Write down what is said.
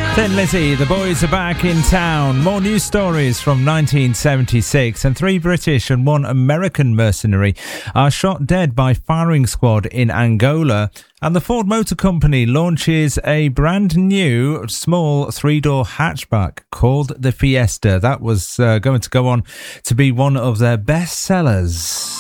Thin Lizzy, the boys are back in town. More news stories from 1976, and 3 British and 1 American mercenary are shot dead by firing squad in Angola. And the Ford Motor Company launches a brand new small 3-door hatchback called the Fiesta. That was going to go on to be one of their best sellers.